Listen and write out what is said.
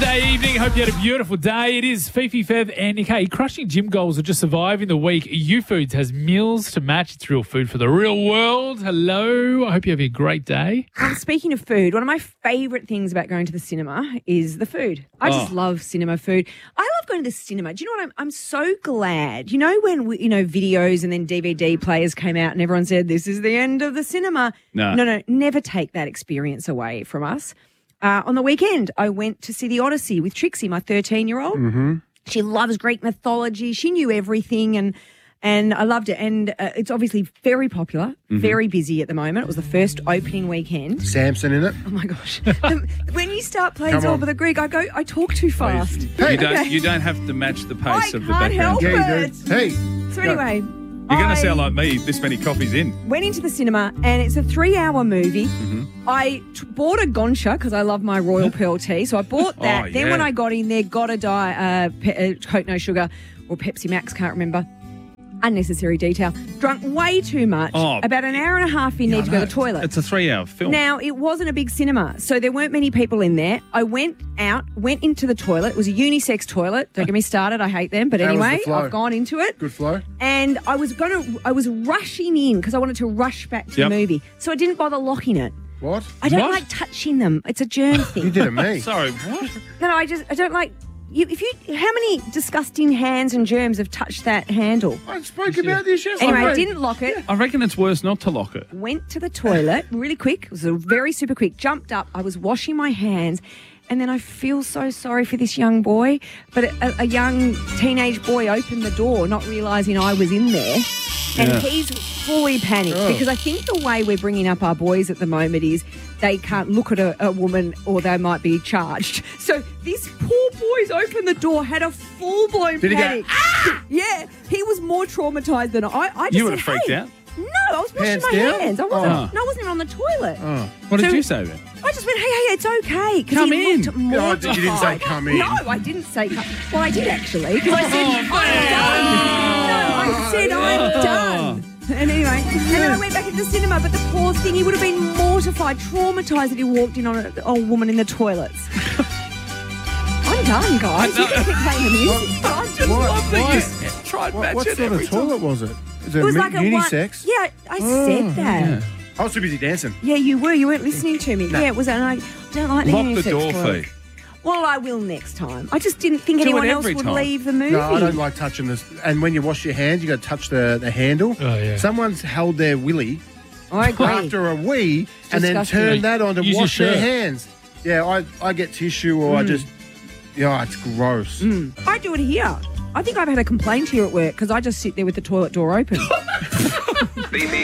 Wednesday evening. Hope you had a beautiful day. It is Fifi, Fev and Nick. Hey, crushing gym goals are just surviving the week. U-Foods has meals to match. It's real food for the real world. Hello. I hope you have a great day. Speaking of food, one of my favourite things about going to the cinema is the food. I just love cinema food. I love going to the cinema. Do you know what? I'm so glad. You know when videos and then DVD players came out and everyone said, this is the end of the cinema. No, never take that experience away from us. On the weekend, I went to see The Odyssey with Trixie, my 13-year-old. Mm-hmm. She loves Greek mythology. She knew everything, and I loved it. And it's obviously very popular, very busy at the moment. It was the first opening weekend. Samson in it. Oh, my gosh. When you start playing Zorba the Greek, I talk too fast. Hey. You don't have to match the pace of the I can't background. help it. Hey. So anyway... You're going to sound like me this many coffees in. Went into the cinema and it's a 3-hour movie. I bought a Gonsha because I love my Royal Pearl tea. So I bought that. Oh, Then yeah. when I got in there, got a Coke No Sugar or Pepsi Max, can't remember. Unnecessary detail. Drunk way too much. About an hour and a half in there to go to the toilet. It's a 3-hour film. Now, it wasn't a big cinema, so there weren't many people in there. I went into the toilet. It was a unisex toilet. Don't get me started. I hate them. But How was anyway, the flow? I've gone into it. Good flow. And I was rushing in because I wanted to rush back to the movie. So I didn't bother locking it. What? I don't like touching them. It's a germ thing. You did it me. Sorry, what? No, I don't like... how many disgusting hands and germs have touched that handle? I spoke about this yesterday. Anyway, I didn't lock it. I reckon it's worse not to lock it. Went to the toilet really quick. It was very super quick. Jumped up. I was washing my hands. And then I feel so sorry for this young boy. But a young teenage boy opened the door, not realising I was in there. And he's fully panicked because I think the way we're bringing up our boys at the moment is they can't look at a woman or they might be charged. So this poor boy's opened the door, had a full-blown Did he go, panic. Yeah, he was more traumatised than I just You would have said, freaked hey, out? No, I was washing Hands my down? hands. I wasn't even on the toilet. What did So- you say then? I just went, hey, it's okay. 'Cause Come he in. looked Oh, mortified. you didn't say come in. No, I didn't say come. Well, I did actually. Because I said, I'm done. No, I said, I'm done. And anyway, and then I went back into the cinema, but the poor thing, he would have been mortified, traumatised that he walked in on an old woman in the toilets. I'm done, guys. You can keep playing the music. I just love What? Tried What sort of toilet was it? Is it, It was like a unisex? Yeah, I said that. Yeah. I was too busy dancing. Yeah, you were. You weren't listening to me. Yeah, it was. And I don't like the Lock unisex the door, toilet. Fee. Well, I will next time. I just didn't think Do it anyone else every would time. leave the movie. No, I don't like touching this. And when you wash your hands, you got to touch the handle. Oh, yeah. Someone's held their willy I agree. after a wee and then disgusting. turned that on to Use your wash their shirt. hands. Yeah, I get tissue or I just... Yeah, it's gross. I do it here. I think I've had a complaint here at work because I just sit there with the toilet door open.